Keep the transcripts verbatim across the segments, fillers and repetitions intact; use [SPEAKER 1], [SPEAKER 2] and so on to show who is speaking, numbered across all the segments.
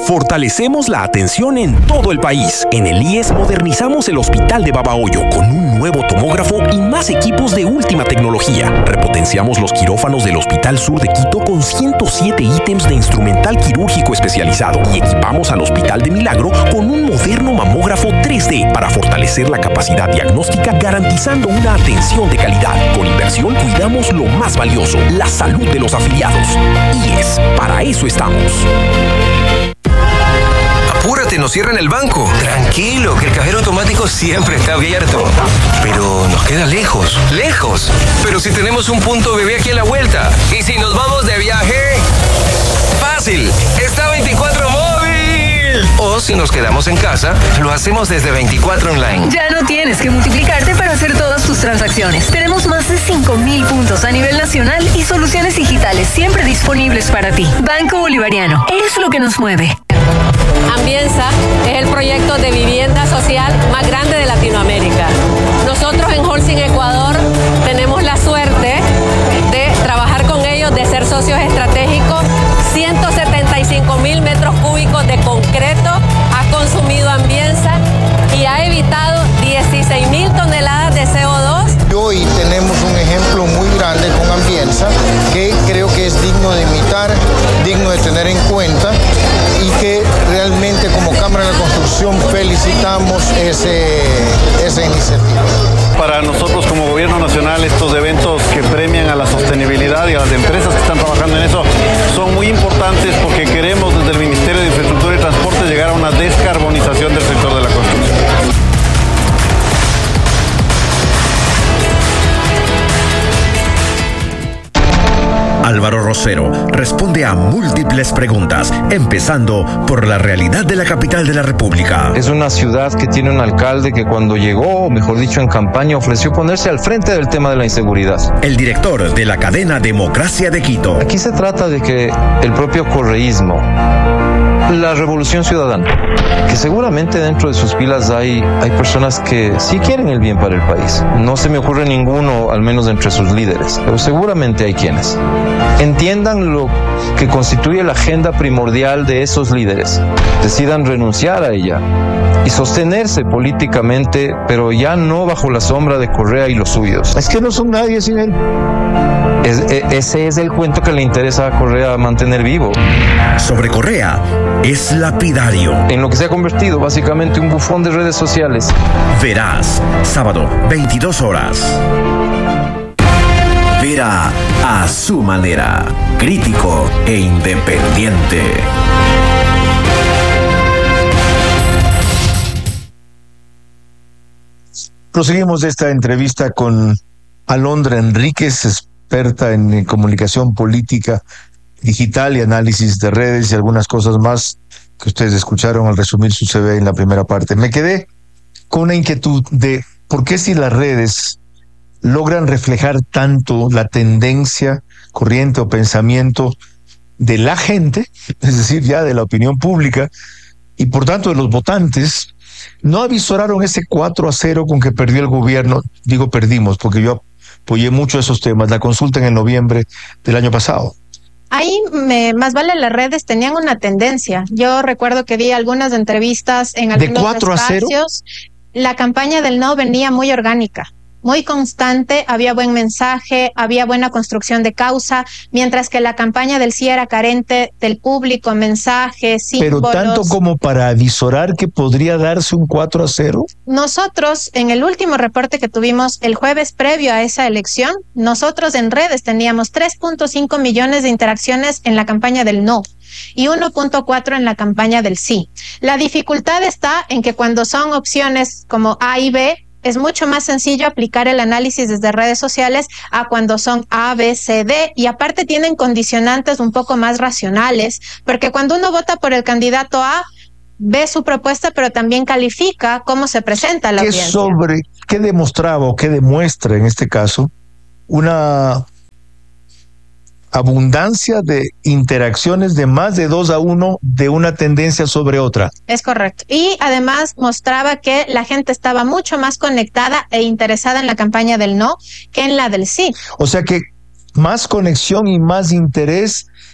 [SPEAKER 1] Fortalecemos la atención en todo el país. En el I E S modernizamos el Hospital de Babahoyo con un nuevo tomógrafo y más equipos de última tecnología. Repotenciamos los quirófanos del Hospital Sur de Quito con ciento siete ítems de instrumental quirúrgico especializado y equipamos al Hospital de Milagro con un moderno mamógrafo tres D para fortalecer la capacidad diagnóstica, garantizando una atención de calidad. Con inversión cuidamos lo más valioso, la salud de los afiliados. I E S, para eso estamos.
[SPEAKER 2] Apúrate, nos cierran el banco. Tranquilo, que el cajero automático siempre está abierto. Pero nos queda lejos, lejos. Pero si tenemos un punto bebé aquí a la vuelta. ¿Y si nos vamos de viaje? Fácil, está veinticuatro Móvil. O si nos quedamos en casa, lo hacemos desde veinticuatro Online.
[SPEAKER 3] Ya no tienes que multiplicarte para hacer todas tus transacciones. Tenemos más de cinco mil puntos a nivel nacional y soluciones digitales siempre disponibles para ti. Banco Bolivariano, es lo que nos mueve.
[SPEAKER 4] Ambienza es el proyecto de vivienda social más grande de Latinoamérica. Nosotros en Holcim Ecuador tenemos la suerte de trabajar con ellos, de ser socios estratégicos. ciento setenta y cinco mil metros cúbicos de concreto ha consumido Ambienza y ha evitado dieciséis mil toneladas de C O dos.
[SPEAKER 5] Hoy tenemos un ejemplo muy grande con Ambienza que creo que es digno de imitar, digno de tener en cuenta y que realmente como Cámara de la Construcción felicitamos ese, esa iniciativa.
[SPEAKER 6] Para nosotros como Gobierno Nacional estos eventos que premian a la sostenibilidad y a las empresas que están trabajando en eso son muy importantes porque queremos desde el Ministerio de Infraestructura y Transporte llegar a una descarbonización del sector de la construcción.
[SPEAKER 7] Álvaro Rosero responde a múltiples preguntas, empezando por la realidad de la capital de la República.
[SPEAKER 8] Es una ciudad que tiene un alcalde que cuando llegó, o mejor dicho en campaña, ofreció ponerse al frente del tema de la inseguridad.
[SPEAKER 7] El director de la cadena Democracia de Quito.
[SPEAKER 8] Aquí se trata de que el propio correísmo, la revolución ciudadana, que seguramente dentro de sus filas hay, hay personas que sí quieren el bien para el país. No se me ocurre ninguno, al menos entre sus líderes, pero seguramente hay quienes entiendan lo que constituye la agenda primordial de esos líderes, decidan renunciar a ella y sostenerse políticamente, pero ya no bajo la sombra de Correa y los suyos.
[SPEAKER 5] Es que no son nadie sin él.
[SPEAKER 8] Es, es, ese es el cuento que le interesa a Correa mantener vivo.
[SPEAKER 7] Sobre Correa, es lapidario.
[SPEAKER 8] En lo que se ha convertido básicamente un bufón de redes sociales.
[SPEAKER 7] Verás, sábado, veintidós horas. Verá a su manera, crítico e independiente.
[SPEAKER 5] Proseguimos esta entrevista con Alondra Enríquez, experta en comunicación política digital y análisis de redes y algunas cosas más que ustedes escucharon al resumir su C V en la primera parte. Me quedé con una inquietud de por qué si las redes logran reflejar tanto la tendencia, corriente o pensamiento de la gente, es decir, ya de la opinión pública, y por tanto de los votantes, no avisoraron ese cuatro a cero con que perdió el gobierno. Digo perdimos, porque yo apoyé mucho esos temas, la consulta en el noviembre del año pasado.
[SPEAKER 9] Ahí me, más vale las redes tenían una tendencia. Yo recuerdo que vi algunas entrevistas en algunos
[SPEAKER 5] ¿De cuatro a cero?
[SPEAKER 9] La campaña del no venía muy orgánica, muy constante, había buen mensaje, había buena construcción de causa, mientras que la campaña del sí era carente del público, mensajes, símbolos.
[SPEAKER 5] Pero tanto como para avisorar que podría darse un cuatro a cero.
[SPEAKER 9] Nosotros, en el último reporte que tuvimos el jueves previo a esa elección, nosotros en redes teníamos tres punto cinco millones de interacciones en la campaña del no y uno punto cuatro en la campaña del sí. La dificultad está en que cuando son opciones como A y B, es mucho más sencillo aplicar el análisis desde redes sociales a cuando son A, B, C, D, y aparte tienen condicionantes un poco más racionales, porque cuando uno vota por el candidato A, ve su propuesta, pero también califica cómo se presenta a la
[SPEAKER 5] ¿Qué
[SPEAKER 9] audiencia.
[SPEAKER 5] sobre, qué demostraba o qué demuestra en este caso una abundancia de interacciones de más de dos a uno de una tendencia sobre otra?
[SPEAKER 9] Es correcto. Y además mostraba que la gente estaba mucho más conectada e interesada en la campaña del no que en la del sí.
[SPEAKER 5] O sea que más conexión y más interés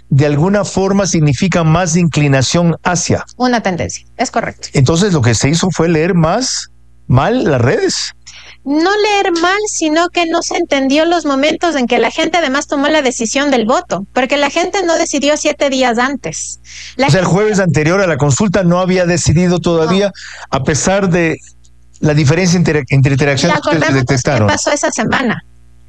[SPEAKER 5] de alguna forma significa más inclinación hacia.
[SPEAKER 9] Una tendencia, es correcto.
[SPEAKER 5] Entonces lo que se hizo fue leer más mal las redes.
[SPEAKER 9] No leer mal, sino que no se entendió los momentos en que la gente además tomó la decisión del voto, porque la gente no decidió siete días antes. La
[SPEAKER 5] o sea,
[SPEAKER 9] gente...
[SPEAKER 5] el jueves anterior a la consulta no había decidido todavía, no. a pesar de la diferencia entre, entre interacciones que ustedes detectaron.
[SPEAKER 9] ¿Qué pasó esa semana?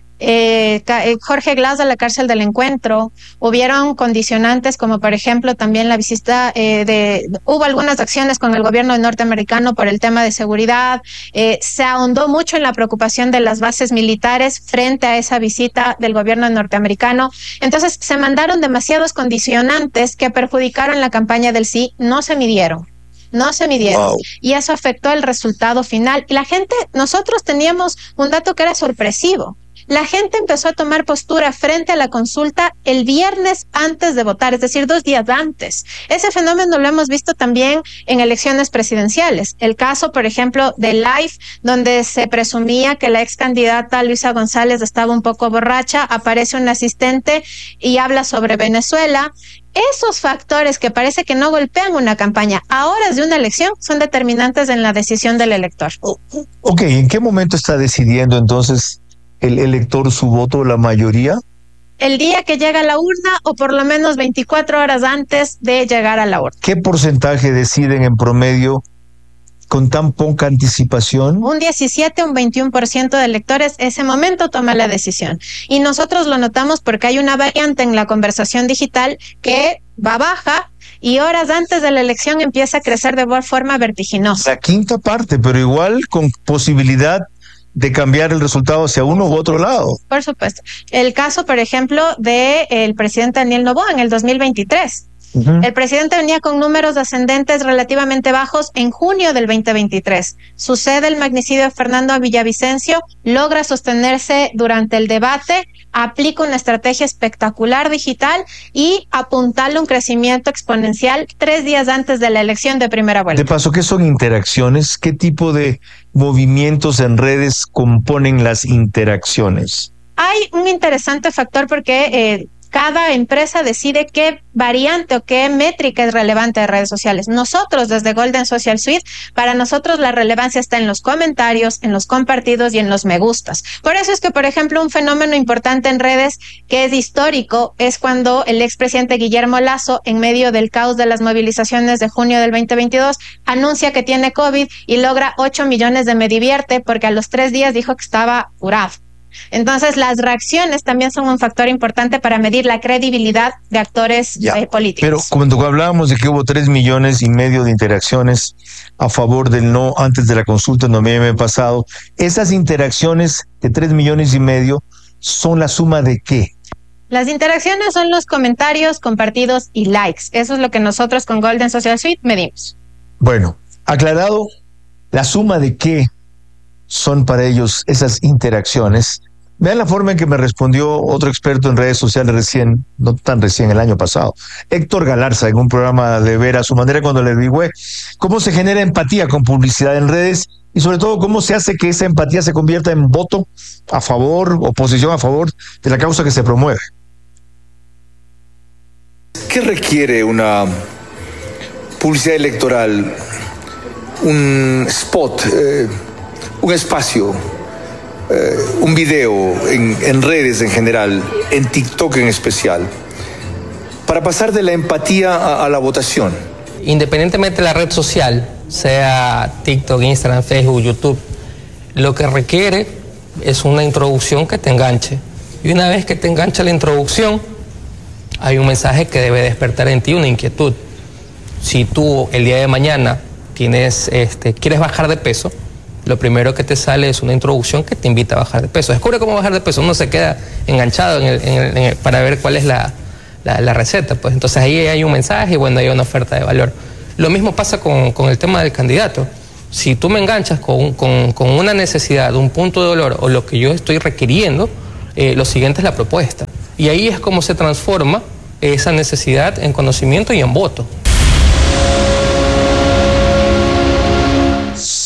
[SPEAKER 9] Eh, Jorge Glass a la cárcel del Encuentro, hubieron condicionantes como por ejemplo también la visita eh, de, hubo algunas acciones con el gobierno norteamericano por el tema de seguridad, eh, se ahondó mucho en la preocupación de las bases militares frente a esa visita del gobierno norteamericano, entonces se mandaron demasiados condicionantes que perjudicaron la campaña del sí, no se midieron. No se midieron wow. y eso afectó el resultado final. Y la gente, nosotros teníamos un dato que era sorpresivo. La gente empezó a tomar postura frente a la consulta el viernes antes de votar, es decir, dos días antes. Ese fenómeno lo hemos visto también en elecciones presidenciales. El caso, por ejemplo, de Live, donde se presumía que la ex candidata Luisa González estaba un poco borracha, aparece un asistente y habla sobre Venezuela. Esos factores que parece que no golpean una campaña a horas de una elección son determinantes en la decisión del elector.
[SPEAKER 5] Ok, ¿en qué momento está decidiendo entonces el elector su voto, la mayoría?
[SPEAKER 9] El día que llega a la urna o por lo menos veinticuatro horas antes de llegar a la urna.
[SPEAKER 5] ¿Qué porcentaje deciden en promedio con tan poca anticipación?
[SPEAKER 9] Un diecisiete, un veintiuno por ciento de electores ese momento toma la decisión. Y nosotros lo notamos porque hay una variante en la conversación digital que va baja y horas antes de la elección empieza a crecer de forma vertiginosa.
[SPEAKER 5] La quinta parte, pero igual con posibilidad de cambiar el resultado hacia uno u otro lado.
[SPEAKER 9] Por supuesto. El caso, por ejemplo, del presidente Daniel Noboa en el dos mil veintitrés. Uh-huh. El presidente venía con números ascendentes relativamente bajos en junio del veinte veintitrés. Sucede el magnicidio de Fernando Villavicencio, logra sostenerse durante el debate, aplica una estrategia espectacular digital y apuntala un crecimiento exponencial tres días antes de la elección de primera vuelta.
[SPEAKER 5] De paso, ¿qué son interacciones? ¿Qué tipo de movimientos en redes componen las interacciones?
[SPEAKER 9] Hay un interesante factor porque eh, cada empresa decide qué variante o qué métrica es relevante de redes sociales. Nosotros, desde Golden Social Suite, para nosotros la relevancia está en los comentarios, en los compartidos y en los me gustas. Por eso es que, por ejemplo, un fenómeno importante en redes que es histórico es cuando el expresidente Guillermo Lasso, en medio del caos de las movilizaciones de junio del veinte veintidós, anuncia que tiene COVID y logra ocho millones de me divierte porque a los tres días dijo que estaba curado. Entonces, las reacciones también son un factor importante para medir la credibilidad de actores ya, eh, políticos.
[SPEAKER 5] Pero cuando hablábamos de que hubo tres millones y medio de interacciones a favor del no antes de la consulta en noviembre pasado, esas interacciones de tres millones y medio son la suma de ¿qué?
[SPEAKER 9] Las interacciones son los comentarios, compartidos y likes. Eso es lo que nosotros con Golden Social Suite medimos.
[SPEAKER 5] Bueno, aclarado, la suma de qué son para ellos esas interacciones. Vean la forma en que me respondió otro experto en redes sociales recién, no tan recién, el año pasado, Héctor Galarza, en un programa de Ver a su manera, cuando le digo, ¿cómo se genera empatía con publicidad en redes? Y sobre todo, ¿cómo se hace que esa empatía se convierta en voto a favor, oposición a favor de la causa que se promueve?
[SPEAKER 10] ¿Qué requiere una publicidad electoral? Un spot, eh, un espacio, eh, un video en, en redes en general, en TikTok en especial, para pasar de la empatía a, a la votación.
[SPEAKER 11] Independientemente de la red social, sea TikTok, Instagram, Facebook, YouTube, lo que requiere es una introducción que te enganche. Y una vez que te engancha la introducción, hay un mensaje que debe despertar en ti una inquietud. Si tú el día de mañana tienes, este, quieres bajar de peso, lo primero que te sale es una introducción que te invita a bajar de peso. Descubre cómo bajar de peso. Uno se queda enganchado en el, en el, en el, para ver cuál es la, la, la receta. Pues entonces ahí hay un mensaje y bueno, hay una oferta de valor. Lo mismo pasa con, con el tema del candidato. Si tú me enganchas con, con, con una necesidad, un punto de dolor o lo que yo estoy requiriendo, eh, lo siguiente es la propuesta. Y ahí es como se transforma esa necesidad en conocimiento y en voto.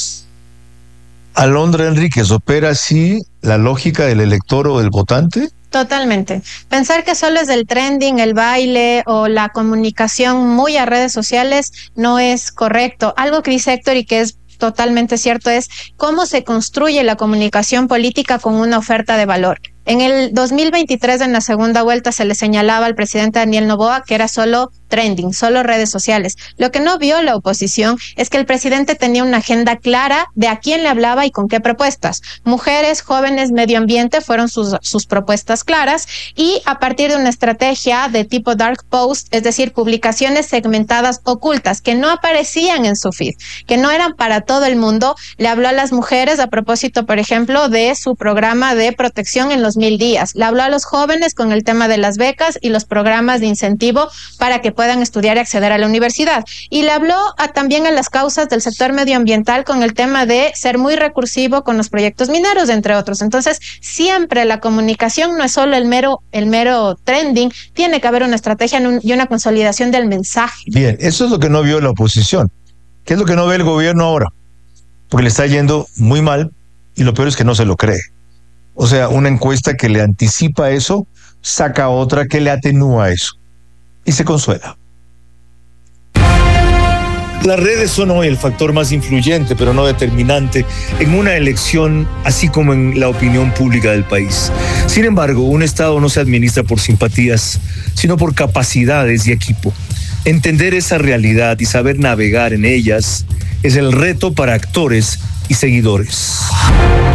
[SPEAKER 5] Alondra Enríquez, ¿opera así la lógica del elector o del votante?
[SPEAKER 9] Totalmente. Pensar que solo es el trending, el baile o la comunicación muy a redes sociales no es correcto. Algo que dice Héctor y que es totalmente cierto es cómo se construye la comunicación política con una oferta de valor. En el dos mil veintitrés, en la segunda vuelta, se le señalaba al presidente Daniel Noboa que era solo trending, solo redes sociales. Lo que no vio la oposición es que el presidente tenía una agenda clara de a quién le hablaba y con qué propuestas. Mujeres, jóvenes, medio ambiente fueron sus, sus propuestas claras, y a partir de una estrategia de tipo dark post, es decir, publicaciones segmentadas ocultas que no aparecían en su feed, que no eran para todo el mundo, le habló a las mujeres a propósito, por ejemplo, de su programa de protección en los mil días. Le habló a los jóvenes con el tema de las becas y los programas de incentivo para que puedan estudiar y acceder a la universidad. Y le habló a, también a las causas del sector medioambiental con el tema de ser muy recursivo con los proyectos mineros, entre otros. Entonces, siempre la comunicación no es solo el mero, el mero trending, tiene que haber una estrategia y una consolidación del mensaje.
[SPEAKER 5] Bien, eso es lo que no vio la oposición. ¿Qué es lo que no ve el gobierno ahora? Porque le está yendo muy mal y lo peor es que no se lo cree. O sea, una encuesta que le anticipa eso, saca otra que le atenúa eso. Y se consuela. Las redes son hoy el factor más influyente, pero no determinante, en una elección, así como en la opinión pública del país. Sin embargo, un Estado no se administra por simpatías, sino por capacidades y equipo. Entender esa realidad y saber navegar en ellas es el reto para actores y seguidores.